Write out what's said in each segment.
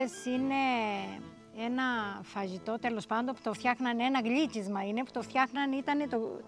Είναι ένα φαγητό, τέλος πάντων, που το φτιάχνανε, ένα γλύκισμα είναι, που το φτιάχνανε, ήταν το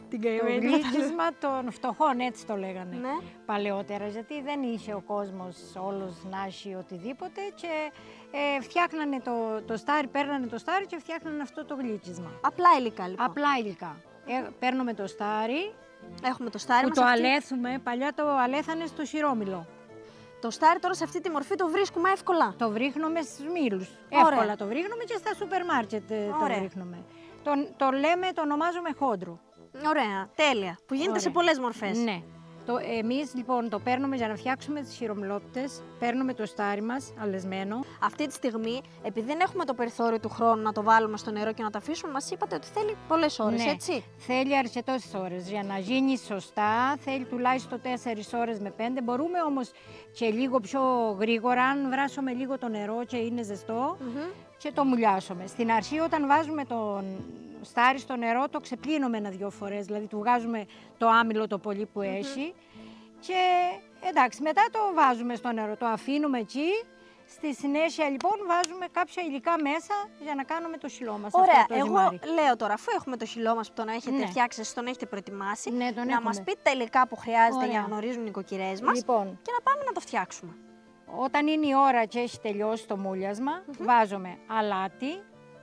γλύκισμα των φτωχών, έτσι το λέγανε παλαιότερα, γιατί δεν είχε ο κόσμος όλος να έχει οτιδήποτε και φτιάχνανε το στάρι, παίρνανε το στάρι και φτιάχνανε αυτό το γλύκισμα. Απλά υλικά λοιπόν. Απλά υλικά. Παίρνουμε το στάρι, έχουμε το στάρι που μας το αυτή... αλέθουμε, παλιά το αλέθανε στο σιρόμυλο. Το στάρι τώρα σε αυτή τη μορφή το βρίσκουμε εύκολα. Το βρίσκουμε στους μήλους. Εύκολα το βρίσκουμε και στα σούπερ μάρκετ το βρίσκουμε. Το λέμε, το ονομάζουμε χόντρο. Ωραία, τέλεια. Που γίνεται σε πολλές μορφές. Ναι. Εμείς λοιπόν το παίρνουμε για να φτιάξουμε τις χειρομυλόπιτες, παίρνουμε το στάρι μας αλεσμένο. Αυτή τη στιγμή, επειδή δεν έχουμε το περιθώριο του χρόνου να το βάλουμε στο νερό και να το αφήσουμε, μας είπατε ότι θέλει πολλές ώρες, έτσι. Θέλει αρκετές ώρες. Για να γίνει σωστά θέλει τουλάχιστον 4 ώρες με 5. Μπορούμε όμως και λίγο πιο γρήγορα, αν βράσουμε λίγο το νερό και είναι ζεστό και το μουλιάσουμε. Στην αρχή όταν βάζουμε τον στάρι στο νερό το ξεπλύνουμε 1-2 φορές, δηλαδή του βγάζουμε το άμυλο το πολύ που έχει και εντάξει, μετά το βάζουμε στο νερό, το αφήνουμε εκεί. Στη συνέχεια λοιπόν βάζουμε κάποια υλικά μέσα για να κάνουμε το χυλό μας. Ωραία, αυτό το εγώ ζυμάρι. Λέω τώρα, αφού έχουμε το χυλό μας που τον έχετε φτιάξει, εσείς τον έχετε προετοιμάσει, να μας πείτε τα υλικά που χρειάζεται για να γνωρίζουν οι νοικοκυρές μας και να πάμε να το φτιάξουμε. Όταν είναι η ώρα και έχει τελειώσει το μούλιασμα, βάζουμε αλάτι,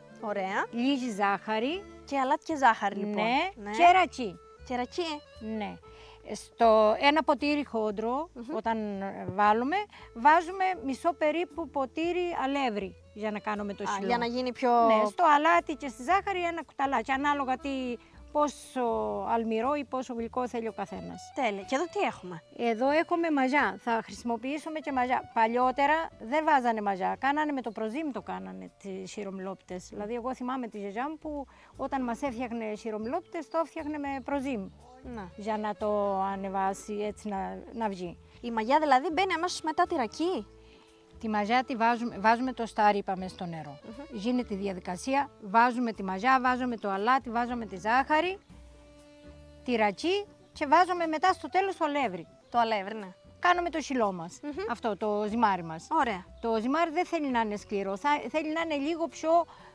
λίγη ζάχαρη. Και αλάτι και ζάχαρη λοιπόν. Και ρακί. Και ρακί. Ναι. Στο ένα ποτήρι χόντρο, όταν βάζουμε μισό περίπου ποτήρι αλεύρι για να κάνουμε το χυλό. Για να γίνει πιο... Ναι, στο αλάτι και στη ζάχαρη ένα κουταλάκι, ανάλογα πόσο αλμυρό ή πόσο γλυκό θέλει ο καθένας. Τέλεια. Και εδώ τι έχουμε? Εδώ έχουμε μαγιά. Θα χρησιμοποιήσουμε και μαγιά. Παλιότερα δεν βάζανε μαγιά. Κάνανε με το προζύμι το κάνανε τις χειρομυλόπιτες. Δηλαδή, εγώ θυμάμαι τη γιαγιά μου που όταν μας έφτιαχνε χειρομυλόπιτες το έφτιαχνε με προζύμι. Για να το ανεβάσει, έτσι να βγει. Η μαγιά δηλαδή μπαίνει αμέσως μετά τη ρακί. Τη μαγιά τη βάζουμε το στάρι, είπαμε, στο νερό. Γίνεται η διαδικασία, βάζουμε τη μαγιά, βάζουμε το αλάτι, βάζουμε τη ζάχαρη, τη ρακί και βάζουμε μετά στο τέλος το αλεύρι. Το αλεύρι, ναι. Κάνουμε το χυλό μας, αυτό το ζυμάρι μας. Ωραία. Το ζυμάρι δεν θέλει να είναι σκληρό, θέλει να είναι λίγο πιο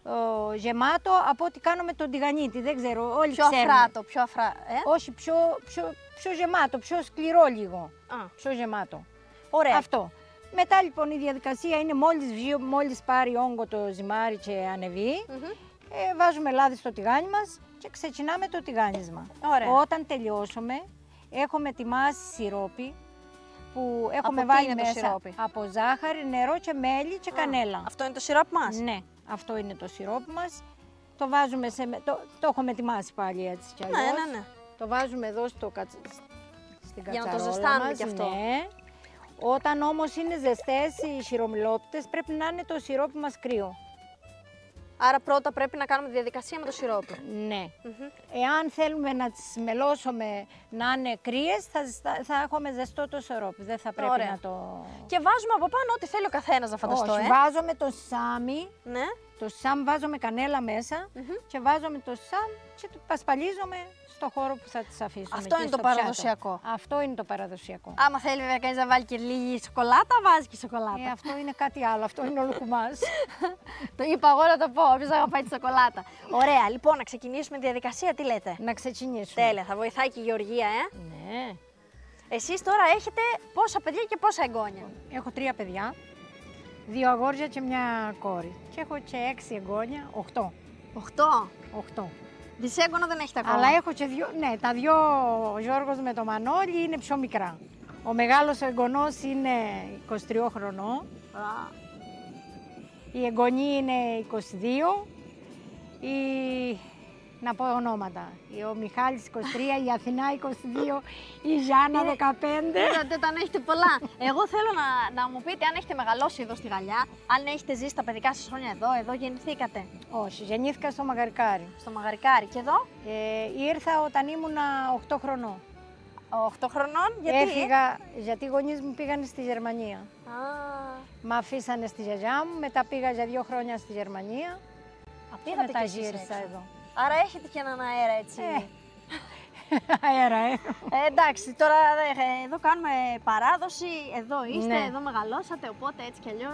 γεμάτο από ό,τι κάνουμε τον τηγανίτη, δεν ξέρω, όλοι ξέρουν. Πιο αφράτο, Όχι, πιο γεμάτο, πιο σκληρό λίγο, πιο γεμάτο. Ωραία. Αυτό. Μετά λοιπόν η διαδικασία είναι μόλις πάρει όγκο το ζυμάρι και ανεβεί, βάζουμε λάδι στο τηγάνι μας και ξεκινάμε το τηγάνισμα. Ωραία. Όταν τελειώσουμε, έχουμε ετοιμάσει σιρόπι που έχουμε βάλει μέσα από ζάχαρη, νερό και μέλι και κανέλα. Αυτό είναι το σιρόπι μας? Ναι, αυτό είναι το σιρόπι μας. Το βάζουμε το έχουμε ετοιμάσει πάλι έτσι κι αλλιώς. Ναι. Το βάζουμε εδώ στην κατσαρόλα για να το ζεστάνουμε κι αυτό. Ναι. Όταν όμως είναι ζεστές οι χειρομυλόπιτες πρέπει να είναι το σιρόπι μας κρύο. Άρα πρώτα πρέπει να κάνουμε τη διαδικασία με το σιρόπι. Ναι. Εάν θέλουμε να τις μελώσουμε να είναι κρύες θα έχουμε ζεστό το σιρόπι. Δεν θα πρέπει να το... Και βάζουμε από πάνω ό,τι θέλει ο καθένας να φανταστώ. Όχι, βάζουμε το σάμι. Ναι. Το σάμ βάζουμε κανέλα μέσα και βάζουμε το σάμ και το πασπαλίζουμε στο χώρο που θα τις αφήσουμε. Αυτό είναι το παραδοσιακό. Αυτό είναι το παραδοσιακό. Άμα θέλει βέβαια κανείς να βάλει και λίγη σοκολάτα, βάζει και σοκολάτα. Αυτό είναι κάτι άλλο, αυτό είναι όλο κουμάς. Το είπα εγώ να το πω, όποιος αγαπάει τη σοκολάτα. Ωραία, λοιπόν, να ξεκινήσουμε τη διαδικασία, τι λέτε? Να ξεκινήσουμε. Τέλεια, θα βοηθάει και η Γεωργία, Ναι. Εσείς τώρα έχετε πόσα παιδιά και πόσα εγγόνια? Έχω 3 παιδιά, 2 αγόρια και μια κόρη. Και έχω και 6 εγγόνια, 8. 8. Δυσέγγωνο δεν έχετε ακόμα? Αλλά έχω και 2, ναι, τα 2, ο Γιώργος με το Μανώλη είναι πιο μικρά. Ο μεγάλος εγγονός είναι 23 χρονών. Η εγγονή είναι 22. Να πω ονόματα. Ο Μιχάλης 23, η Αθηνά 22, η Γιάννα 15. Είδατε, όταν έχετε πολλά. Εγώ θέλω να μου πείτε αν έχετε μεγαλώσει εδώ στη Γαλλιά, αν έχετε ζήσει τα παιδικά σας χρόνια εδώ γεννηθήκατε? Όχι, γεννήθηκα στο Μαγαρικάρι. Στο Μαγαρικάρι. Και εδώ? Ήρθα όταν ήμουνα 8 χρονών. 8 χρονών, γιατί? Έφυγα, γιατί οι γονείς μου πήγαν στη Γερμανία. Μ' αφήσανε στη γιαγιά μου, μετά πήγα για 2 χρόνια στη Γερμανία. Και μετά γύρισα εδώ. Άρα έχετε και έναν αέρα έτσι. Αέρα, εντάξει, τώρα εδώ κάνουμε παράδοση, εδώ είστε, εδώ μεγαλώσατε, οπότε έτσι κι αλλιώς.